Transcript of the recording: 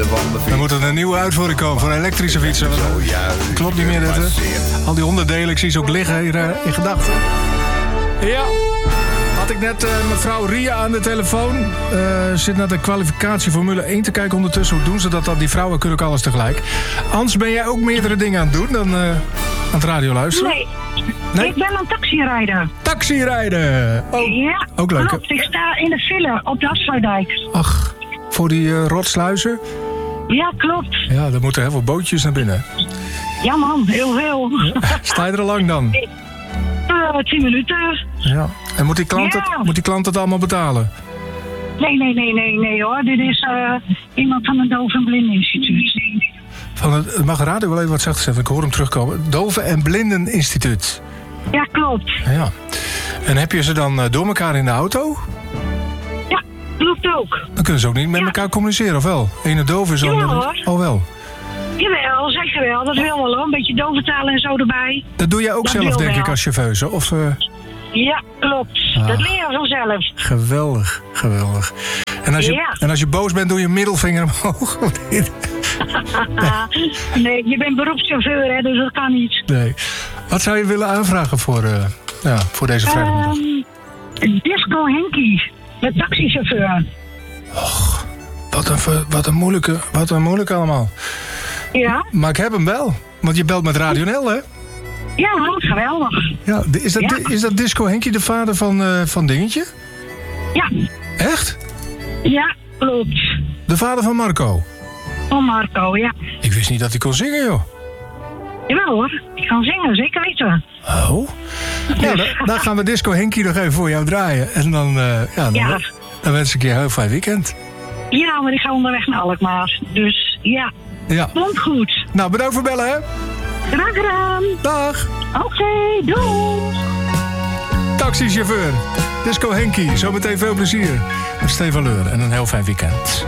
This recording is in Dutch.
Dan moet er een nieuwe uitvoering komen voor elektrische fietsen. Klopt niet meer dit, hè? Al die onderdelen, ik zie ze ook liggen hier in gedachten. Ja, had ik net mevrouw Ria aan de telefoon. Zit naar de kwalificatie Formule 1 te kijken ondertussen. Hoe doen ze dat dan? Die vrouwen kunnen ook alles tegelijk. Ans, ben jij ook meerdere dingen aan het doen dan aan het radio luisteren? Nee, ik ben een taxirijder. Taxirijden! Oh, ja, ook leuk. Klopt. Ik sta in de file op de Afsluitdijk. Ach, voor die rotsluizen? Ja, klopt. Ja, er moeten heel veel bootjes naar binnen. Ja man, heel veel. Sta je er al lang dan? 10 minuten. Ja. En moet die klant het allemaal betalen? Nee hoor. Dit is iemand van het Doof- en Blindeninstituut. Mag radio wel even wat zachter zeggen? Ik hoor hem terugkomen. Doof- en Blindeninstituut. Ja, klopt. Ja. En heb je ze dan door elkaar in de auto? Ja, klopt ook. Dan kunnen ze ook niet met elkaar communiceren, of wel? Ene doof is Jawel, dan... hoor. Oh, wel. Jawel, zeker wel. Dat wil wel hoor. Een beetje doventaal en zo erbij. Dat doe jij ook Dat zelf, wil denk wel. ik, als chauffeuse? Of... Ja, klopt. Dat leer je vanzelf. Geweldig, geweldig. En als je boos bent, doe je middelvinger omhoog. Nee, je bent beroepschauffeur, hè, dus dat kan niet. Nee. Wat zou je willen aanvragen voor deze vrijdagmiddag? Disco Henkie, de taxichauffeur. Och, wat een moeilijke allemaal. Ja? Maar ik heb hem wel. Want je belt met Radio NL, hè? Ja, geweldig. Ja, is dat Disco Henkie de vader van Dingetje? Ja. Echt? Ja, klopt. De vader van Marco? Van Marco, ja. Ik wist niet dat hij kon zingen, joh. Jawel hoor, ik kan zingen, zeker weten. Oh? Nou, dan gaan we Disco Henkie nog even voor jou draaien. En dan wens ik je een heel fijn weekend. Ja, maar ik ga onderweg naar Alkmaar. Dus ja, komt goed. Nou, bedankt voor bellen, hè? Graag gedaan. Dag. Oké, doei. Taxichauffeur, Disco Henkie. Zometeen veel plezier met Stefan Leur en een heel fijn weekend.